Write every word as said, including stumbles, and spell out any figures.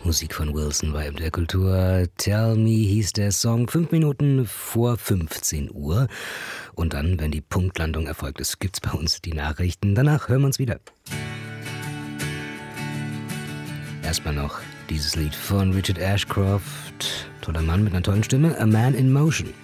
Musik von Wilson bei M D R Kultur. Tell Me hieß der Song. Fünf Minuten vor fünfzehn Uhr. Und dann, wenn die Punktlandung erfolgt ist, gibt's bei uns die Nachrichten. Danach hören wir uns wieder. Erstmal noch dieses Lied von Richard Ashcroft. Toller Mann mit einer tollen Stimme. A Man in Motion.